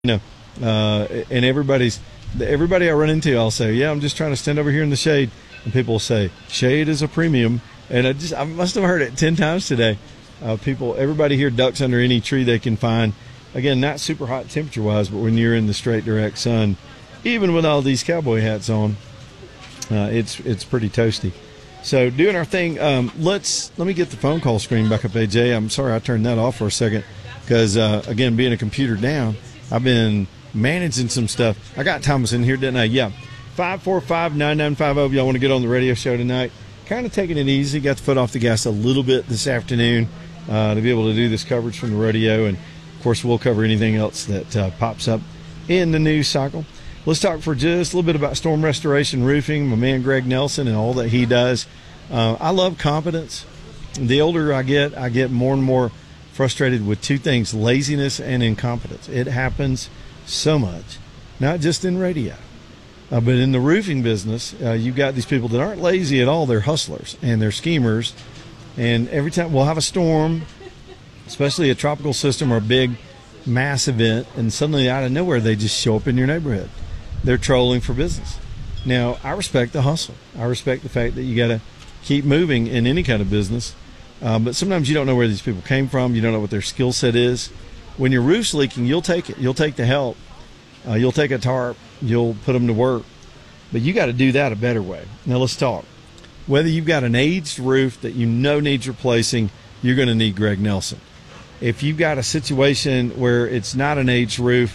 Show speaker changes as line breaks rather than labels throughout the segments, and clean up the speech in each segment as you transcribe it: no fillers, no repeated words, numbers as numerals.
And everybody I run into, I'll say, yeah, I'm just trying to stand over here in the shade. And people will say, shade is a premium. And I must have heard it 10 times today. Everybody here ducks under any tree they can find. Again, not super hot temperature-wise, but when you're in the straight, direct sun, even with all these cowboy hats on, it's pretty toasty. So doing our thing, let me get the phone call screen back up, AJ. I'm sorry I turned that off for a second because, again, being a computer down, I've been managing some stuff. I got Thomas in here, didn't I? Yeah. 545-9950 if y'all want to get on the radio show tonight. Kind of taking it easy. Got the foot off the gas a little bit this afternoon to be able to do this coverage from the radio. And, of course, we'll cover anything else that pops up in the news cycle. Let's talk for just a little bit about storm restoration roofing, my man Greg Nelson and all that he does. I love competence. The older I get more and more frustrated with two things, laziness and incompetence. It happens so much, not just in radio, but in the roofing business. You've got these people that aren't lazy at all. They're hustlers and they're schemers. And every time we'll have a storm, especially a tropical system or a big mass event, and suddenly out of nowhere they just show up in your neighborhood. They're trolling for business. Now, I respect the hustle. I respect the fact that you got to keep moving in any kind of business. But sometimes you don't know where these people came from. You don't know what their skill set is. When your roof's leaking, you'll take it. You'll take the help. You'll take a tarp. You'll put them to work. But you got to do that a better way. Now, let's talk. Whether you've got an aged roof that you know needs replacing, you're going to need Greg Nelson. If you've got a situation where it's not an aged roof,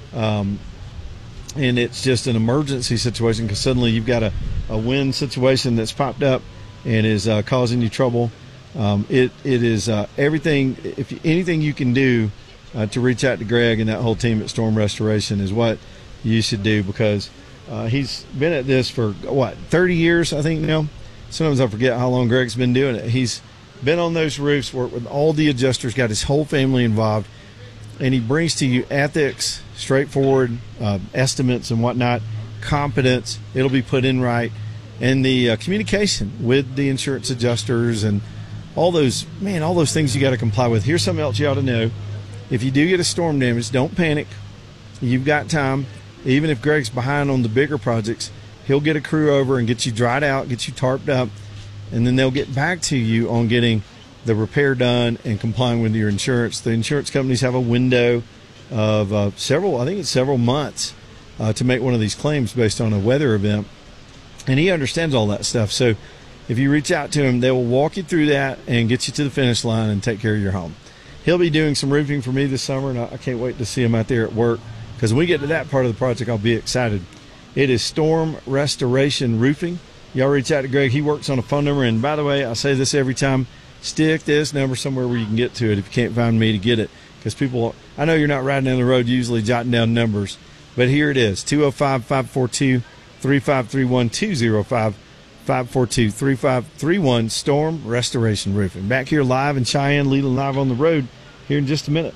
and it's just an emergency situation because suddenly you've got a wind situation that's popped up and is causing you trouble, it is everything. Anything you can do to reach out to Greg and that whole team at Storm Restoration is what you should do, because he's been at this for 30 years, I think now. Sometimes I forget how long Greg's been doing it. He's been on those roofs, worked with all the adjusters, got his whole family involved, and he brings to you ethics, straightforward estimates and whatnot, competence. It'll be put in right, and the communication with the insurance adjusters and all those things you got to comply with. Here's something else you ought to know. If you do get a storm damage, don't panic. You've got time. Even if Greg's behind on the bigger projects, he'll get a crew over and get you dried out, get you tarped up, and then they'll get back to you on getting the repair done and complying with your insurance. The insurance companies have a window of several months to make one of these claims based on a weather event, and he understands all that stuff. So if you reach out to him, they will walk you through that and get you to the finish line and take care of your home. He'll be doing some roofing for me this summer, and I can't wait to see him out there at work, because when we get to that part of the project, I'll be excited. It is Storm Restoration Roofing. Y'all reach out to Greg. He works on a phone number, and by the way, I say this every time, stick this number somewhere where you can get to it if you can't find me to get it, because people, I know you're not riding down the road usually jotting down numbers, but here it is, 205-542-3531, 205-542-3531, Storm Restoration Roofing. Back here live in Cheyenne, Leland live on the road here in just a minute.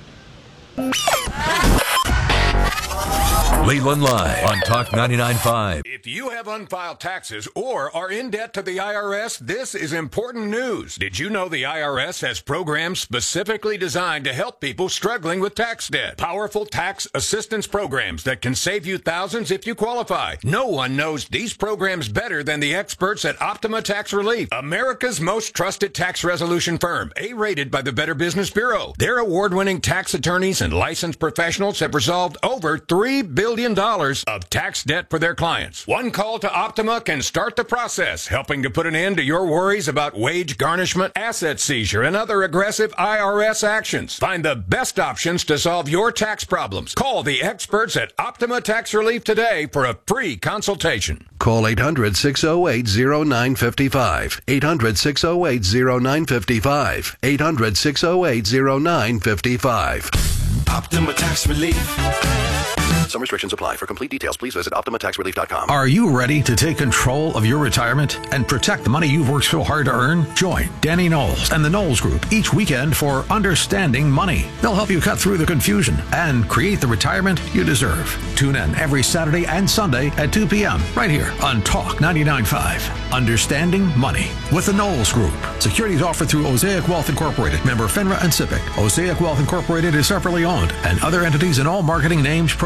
Leland Live on Talk 99.5.
If you have unfiled taxes or are in debt to the IRS, this is important news. Did you know the IRS has programs specifically designed to help people struggling with tax debt? Powerful tax assistance programs that can save you thousands if you qualify. No one knows these programs better than the experts at Optima Tax Relief, America's most trusted tax resolution firm, A-rated by the Better Business Bureau. Their award-winning tax attorneys and licensed professionals have resolved over $3 billion of tax debt for their clients. One call to Optima can start the process, helping to put an end to your worries about wage garnishment, asset seizure, and other aggressive IRS actions. Find the best options to solve your tax problems. Call the experts at Optima Tax Relief today for a free consultation.
Call 800-608-0955. 800-608-0955. 800-608-0955.
Optima Tax Relief.
Some restrictions apply. For complete details, please visit OptimaTaxRelief.com.
Are you ready to take control of your retirement and protect the money you've worked so hard to earn? Join Danny Knowles and the Knowles Group each weekend for Understanding Money. They'll help you cut through the confusion and create the retirement you deserve. Tune in every Saturday and Sunday at 2 p.m. right here on Talk 99.5. Understanding Money with the Knowles Group. Securities offered through Osaic Wealth Incorporated, member FINRA and SIPC. Osaic Wealth Incorporated is separately owned, and other entities and all marketing names